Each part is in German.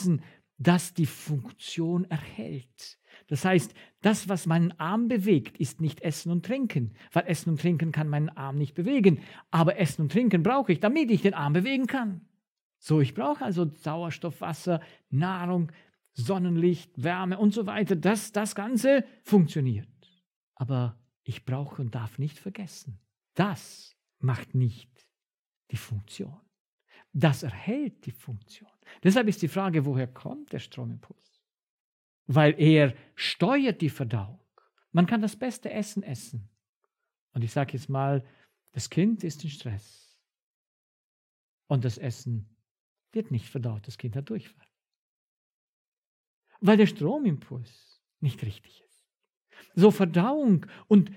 Wesen, das die Funktion erhält. Das heißt, das, was meinen Arm bewegt, ist nicht Essen und Trinken, weil Essen und Trinken kann meinen Arm nicht bewegen. Aber Essen und Trinken brauche ich, damit ich den Arm bewegen kann. So, ich brauche also Sauerstoff, Wasser, Nahrung, Sonnenlicht, Wärme und so weiter, dass das Ganze funktioniert. Aber ich brauche und darf nicht vergessen, das macht nicht die Funktion. Das erhält die Funktion. Deshalb ist die Frage, woher kommt der Stromimpuls? Weil er steuert die Verdauung. Man kann das beste Essen essen. Und ich sage jetzt mal, das Kind ist in Stress. Und das Essen wird nicht verdaut. Das Kind hat Durchfall. Weil der Stromimpuls nicht richtig ist. So Verdauung und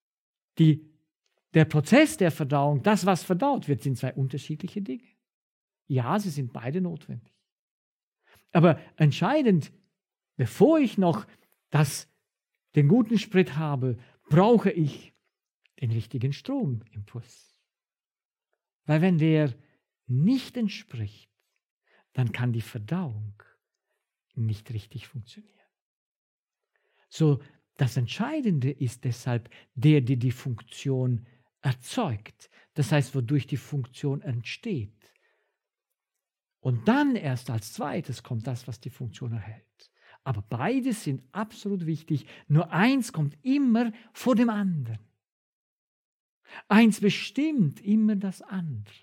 der Prozess der Verdauung, das, was verdaut wird, sind zwei unterschiedliche Dinge. Ja, sie sind beide notwendig. Aber entscheidend, bevor ich noch den guten Sprit habe, brauche ich den richtigen Stromimpuls. Weil wenn der nicht entspricht, dann kann die Verdauung nicht richtig funktionieren. So, das Entscheidende ist deshalb der die Funktion erzeugt. Das heißt, wodurch die Funktion entsteht. Und dann erst als zweites kommt das, was die Funktion erhält. Aber beides sind absolut wichtig. Nur eins kommt immer vor dem anderen. Eins bestimmt immer das andere.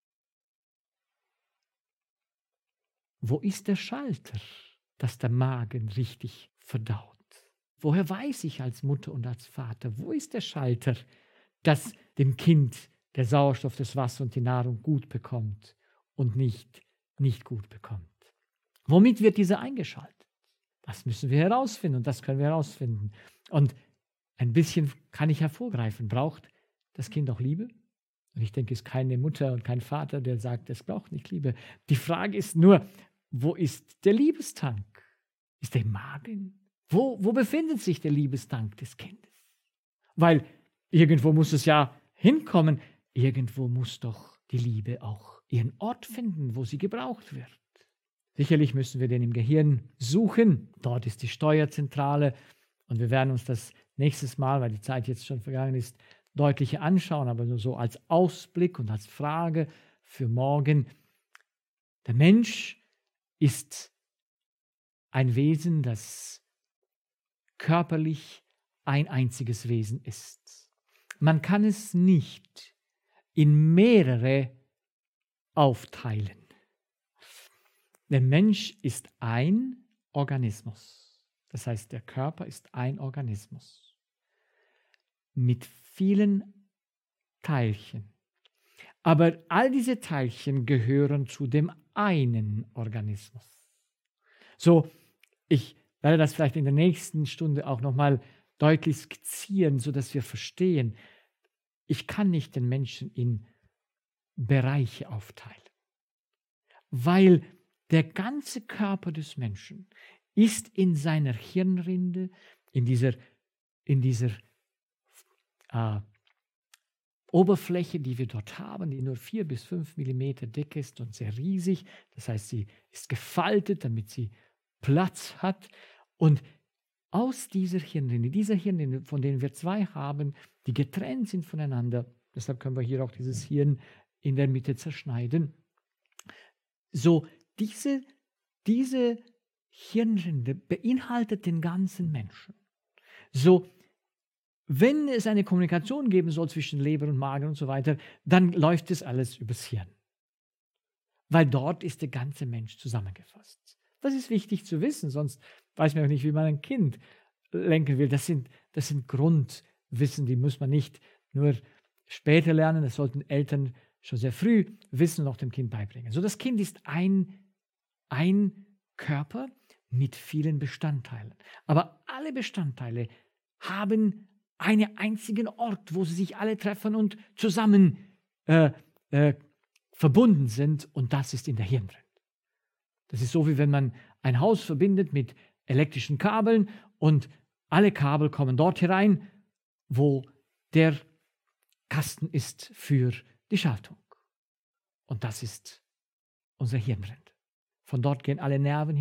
Wo ist der Schalter, dass der Magen richtig verdaut? Woher weiß ich als Mutter und als Vater, wo ist der Schalter, dass dem Kind der Sauerstoff, das Wasser und die Nahrung gut bekommt und nicht gut bekommt? Womit wird dieser eingeschaltet? Das müssen wir herausfinden und das können wir herausfinden. Und ein bisschen kann ich hervorgreifen. Braucht das Kind auch Liebe? Und ich denke, es ist keine Mutter und kein Vater, der sagt, es braucht nicht Liebe. Die Frage ist nur, wo ist der Liebestank? Ist der im Magen? Wo befindet sich der Liebestank des Kindes? Weil irgendwo muss es ja hinkommen. Irgendwo muss doch die Liebe auch ihren Ort finden, wo sie gebraucht wird. Sicherlich müssen wir den im Gehirn suchen. Dort ist die Steuerzentrale. Und wir werden uns das nächstes Mal, weil die Zeit jetzt schon vergangen ist, deutlicher anschauen, aber nur so als Ausblick und als Frage für morgen. Der Mensch ist ein Wesen, das körperlich ein einziges Wesen ist. Man kann es nicht in mehrere aufteilen. Der Mensch ist ein Organismus. Das heißt, der Körper ist ein Organismus mit vielen Teilchen. Aber all diese Teilchen gehören zu dem einen Organismus. So, ich werde das vielleicht in der nächsten Stunde auch nochmal deutlich skizzieren, sodass wir verstehen, ich kann nicht den Menschen in Bereiche aufteilen, weil der ganze Körper des Menschen ist in seiner Hirnrinde, in dieser Oberfläche, die wir dort haben, die nur 4 bis 5 Millimeter dick ist und sehr riesig. Das heißt, sie ist gefaltet, damit sie Platz hat. Und aus dieser Hirnrinde, von denen wir 2 haben, die getrennt sind voneinander, deshalb können wir hier auch dieses Hirn in der Mitte zerschneiden. So, diese Hirnrinde beinhaltet den ganzen Menschen. So, wenn es eine Kommunikation geben soll zwischen Leber und Magen und so weiter, dann läuft es alles übers Hirn. Weil dort ist der ganze Mensch zusammengefasst. Das ist wichtig zu wissen, sonst weiß man auch nicht, wie man ein Kind lenken will. Das sind Grundwissen, die muss man nicht nur später lernen. Das sollten Eltern schon sehr früh wissen und auch dem Kind beibringen. So, das Kind ist ein Körper mit vielen Bestandteilen. Aber alle Bestandteile haben einen einzigen Ort, wo sie sich alle treffen und zusammen verbunden sind, und das ist in der Hirnrinde. Das ist so, wie wenn man ein Haus verbindet mit elektrischen Kabeln und alle Kabel kommen dort herein, wo der Kasten ist für die Schaltung. Und das ist unsere Hirnrinde. Von dort gehen alle Nerven